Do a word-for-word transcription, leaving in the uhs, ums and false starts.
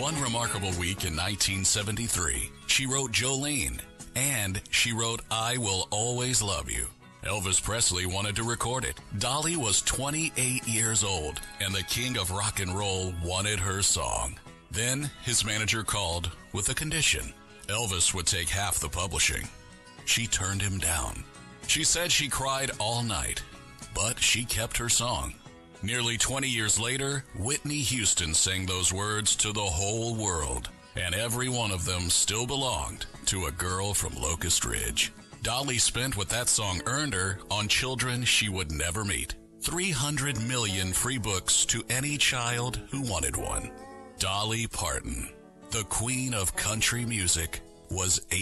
one remarkable week in nineteen seventy-three, she wrote Jolene, and she wrote I Will Always Love You. Elvis Presley wanted to record it. Dolly was twenty-eight years old, and the king of rock and roll wanted her song. Then his manager called with a condition. Elvis would take half the publishing. She turned him down. She said she cried all night, but she kept her song. Nearly twenty years later, Whitney Houston sang those words to the whole world, and every one of them still belonged to a girl from Locust Ridge. Dolly spent what that song earned her on children she would never meet. three hundred million free books to any child who wanted one. Dolly Parton, the queen of country music, was